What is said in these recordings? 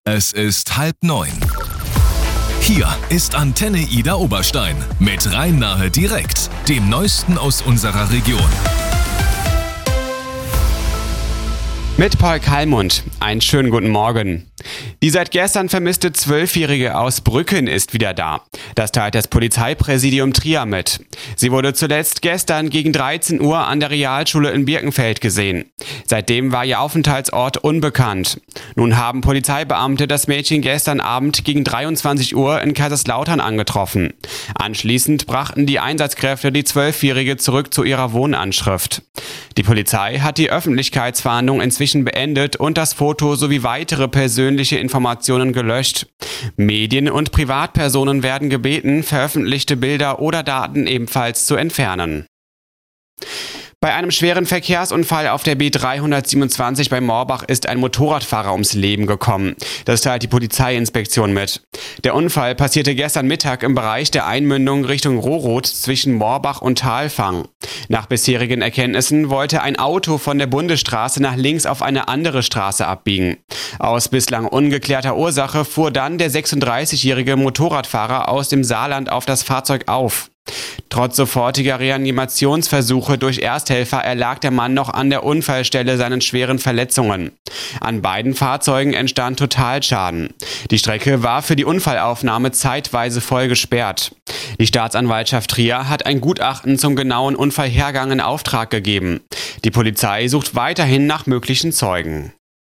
Es ist 8:30. Hier ist Antenne Ida Oberstein mit Rhein-Nahe direkt, dem Neuesten aus unserer Region. Mit Paul Kallmund. Einen schönen guten Morgen. Die seit gestern vermisste 12-Jährige aus Brücken ist wieder da. Das teilt das Polizeipräsidium Trier mit. Sie wurde zuletzt gestern gegen 13 Uhr an der Realschule in Birkenfeld gesehen. Seitdem war ihr Aufenthaltsort unbekannt. Nun haben Polizeibeamte das Mädchen gestern Abend gegen 23 Uhr in Kaiserslautern angetroffen. Anschließend brachten die Einsatzkräfte die 12-Jährige zurück zu ihrer Wohnanschrift. Die Polizei hat die Öffentlichkeitsfahndung inzwischen beendet und das Foto sowie weitere persönliche Informationen gelöscht. Medien und Privatpersonen werden gebeten, veröffentlichte Bilder oder Daten ebenfalls zu entfernen. Bei einem schweren Verkehrsunfall auf der B327 bei Morbach ist ein Motorradfahrer ums Leben gekommen. Das teilt die Polizeiinspektion mit. Der Unfall passierte gestern Mittag im Bereich der Einmündung Richtung Rohroth zwischen Morbach und Talfang. Nach bisherigen Erkenntnissen wollte ein Auto von der Bundesstraße nach links auf eine andere Straße abbiegen. Aus bislang ungeklärter Ursache fuhr dann der 36-jährige Motorradfahrer aus dem Saarland auf das Fahrzeug auf. Trotz sofortiger Reanimationsversuche durch Ersthelfer erlag der Mann noch an der Unfallstelle seinen schweren Verletzungen. An beiden Fahrzeugen entstand Totalschaden. Die Strecke war für die Unfallaufnahme zeitweise voll gesperrt. Die Staatsanwaltschaft Trier hat ein Gutachten zum genauen Unfallhergang in Auftrag gegeben. Die Polizei sucht weiterhin nach möglichen Zeugen.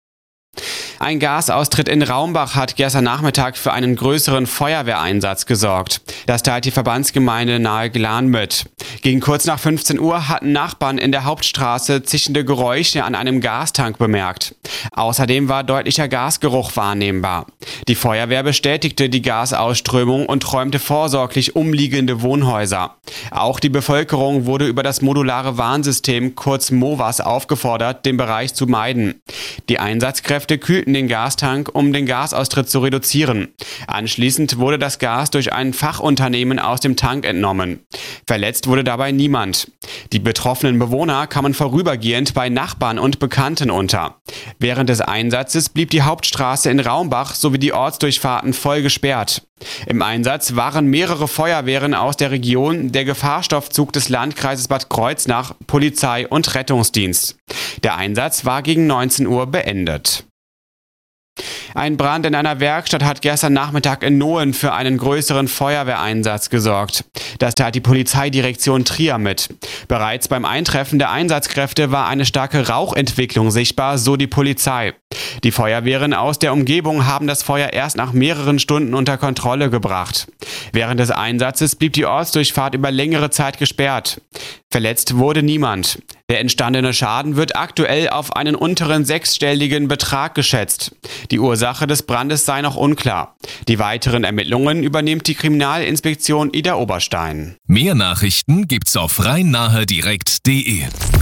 Ein Gasaustritt in Raumbach hat gestern Nachmittag für einen größeren Feuerwehreinsatz gesorgt. Das teilt die Verbandsgemeinde Nahe Glan mit. Gegen kurz nach 15 Uhr hatten Nachbarn in der Hauptstraße zischende Geräusche an einem Gastank bemerkt. Außerdem war deutlicher Gasgeruch wahrnehmbar. Die Feuerwehr bestätigte die Gasausströmung und räumte vorsorglich umliegende Wohnhäuser. Auch die Bevölkerung wurde über das modulare Warnsystem, kurz MOVAS, aufgefordert, den Bereich zu meiden. Die Einsatzkräfte kühlten den Gastank, um den Gasaustritt zu reduzieren. Anschließend wurde das Gas durch ein Fachunternehmen aus dem Tank entnommen. Verletzt wurde dabei niemand. Die betroffenen Bewohner kamen vorübergehend bei Nachbarn und Bekannten unter. Während des Einsatzes blieb die Hauptstraße in Raumbach sowie die Ortsdurchfahrten voll gesperrt. Im Einsatz waren mehrere Feuerwehren aus der Region, der Gefahrstoffzug des Landkreises Bad Kreuznach, Polizei und Rettungsdienst. Der Einsatz war gegen 19 Uhr beendet. Ein Brand in einer Werkstatt hat gestern Nachmittag in Nohen für einen größeren Feuerwehreinsatz gesorgt. Das teilt die Polizeidirektion Trier mit. Bereits beim Eintreffen der Einsatzkräfte war eine starke Rauchentwicklung sichtbar, so die Polizei. Die Feuerwehren aus der Umgebung haben das Feuer erst nach mehreren Stunden unter Kontrolle gebracht. Während des Einsatzes blieb die Ortsdurchfahrt über längere Zeit gesperrt. Verletzt wurde niemand. Der entstandene Schaden wird aktuell auf einen unteren sechsstelligen Betrag geschätzt. Die Ursache des Brandes sei noch unklar. Die weiteren Ermittlungen übernimmt die Kriminalinspektion Ida Oberstein. Mehr Nachrichten gibt's auf rhein-nahe-direkt.de.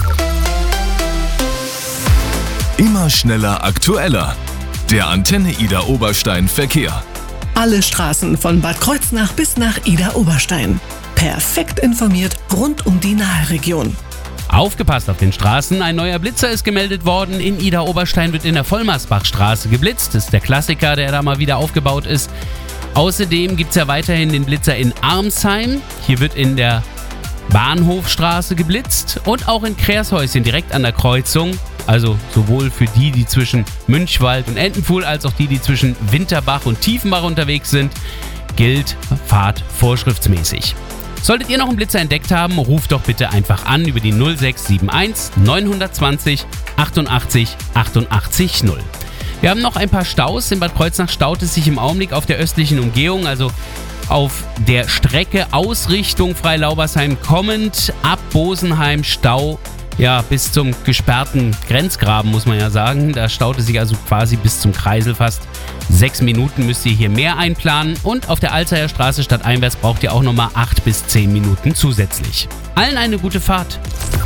Immer schneller, aktueller. Der Antenne Ida Oberstein Verkehr. Alle Straßen von Bad Kreuznach bis nach Ida Oberstein. Perfekt informiert rund um die Nahe-Region. Aufgepasst auf den Straßen, ein neuer Blitzer ist gemeldet worden. In Ida Oberstein wird in der Vollmersbachstraße geblitzt. Das ist der Klassiker, der da mal wieder aufgebaut ist. Außerdem gibt es ja weiterhin den Blitzer in Armsheim. Hier wird in der Bahnhofstraße geblitzt und auch in Krärshäuschen direkt an der Kreuzung. Also sowohl für die zwischen Münchwald und Entenpfuhl, als auch die zwischen Winterbach und Tiefenbach unterwegs sind, gilt Fahrt vorschriftsmäßig. Solltet ihr noch einen Blitzer entdeckt haben, ruft doch bitte einfach an über die 0671 920 88 88 0. Wir haben noch ein paar Staus. In Bad Kreuznach staut es sich im Augenblick auf der östlichen Umgehung, also auf der Strecke Ausrichtung Freilaubersheim kommend, ab Bosenheim Stau. Ja, bis zum gesperrten Grenzgraben, muss man ja sagen. Da staut es sich also quasi bis zum Kreisel fast. 6 Minuten müsst ihr hier mehr einplanen. Und auf der Alzheimer Straße stadteinwärts braucht ihr auch nochmal 8 bis 10 Minuten zusätzlich. Allen eine gute Fahrt.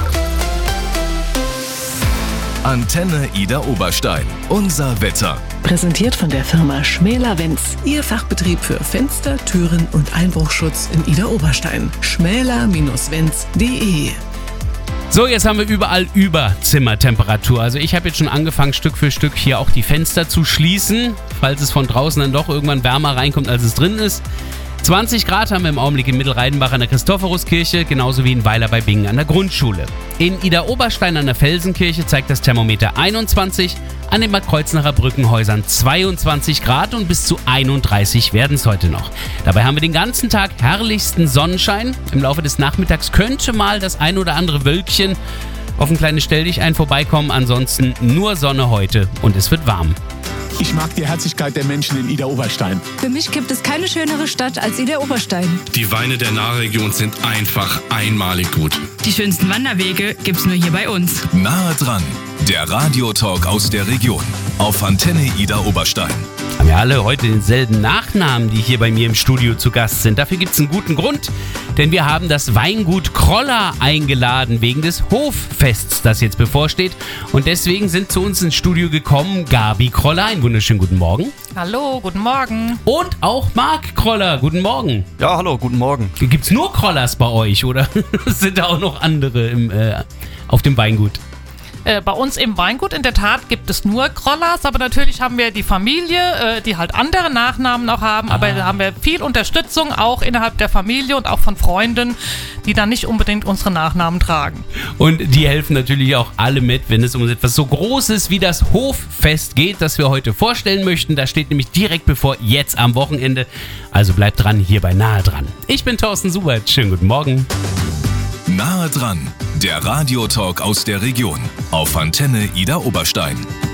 Antenne Ida Oberstein. Unser Wetter. Präsentiert von der Firma Schmäler-Wenz. Ihr Fachbetrieb für Fenster, Türen und Einbruchschutz in Ida Oberstein. schmäler-wenz.de So, jetzt haben wir überall über Zimmertemperatur. Also ich habe jetzt schon angefangen, Stück für Stück hier auch die Fenster zu schließen, falls es von draußen dann doch irgendwann wärmer reinkommt, als es drin ist. 20 Grad haben wir im Augenblick in Mittelreidenbach an der Christophoruskirche, genauso wie in Weiler bei Bingen an der Grundschule. In Idar-Oberstein an der Felsenkirche zeigt das Thermometer 21, an den Bad Kreuznacher Brückenhäusern 22 Grad und bis zu 31 werden es heute noch. Dabei haben wir den ganzen Tag herrlichsten Sonnenschein. Im Laufe des Nachmittags könnte mal das ein oder andere Wölkchen auf ein kleines Stelldichein vorbeikommen, ansonsten nur Sonne heute und es wird warm. Ich mag die Herzlichkeit der Menschen in Idar-Oberstein. Für mich gibt es keine schönere Stadt als Idar-Oberstein. Die Weine der Nahregion sind einfach einmalig gut. Die schönsten Wanderwege gibt's nur hier bei uns. Nahe dran, der Radiotalk aus der Region auf Antenne Idar-Oberstein. Haben ja alle heute denselben Nachnamen, die hier bei mir im Studio zu Gast sind. Dafür gibt es einen guten Grund, denn wir haben das Weingut Kroller eingeladen wegen des Hoffests, das jetzt bevorsteht. Und deswegen sind zu uns ins Studio gekommen Gabi Kroller. Einen wunderschönen guten Morgen. Hallo, guten Morgen. Und auch Marc Kroller. Guten Morgen. Ja, hallo, guten Morgen. Gibt es nur Krollers bei euch oder sind da auch noch andere auf dem Weingut? Bei uns im Weingut in der Tat gibt es nur Krollers, aber natürlich haben wir die Familie, die halt andere Nachnamen auch haben, aber da haben wir viel Unterstützung auch innerhalb der Familie und auch von Freunden, die dann nicht unbedingt unsere Nachnamen tragen. Und die helfen natürlich auch alle mit, wenn es um etwas so Großes wie das Hoffest geht, das wir heute vorstellen möchten. Das steht nämlich direkt bevor, jetzt am Wochenende. Also bleibt dran, hier bei Nahe dran. Ich bin Thorsten Subert. Schönen guten Morgen. Nahe dran, der Radiotalk aus der Region auf Antenne Idar-Oberstein.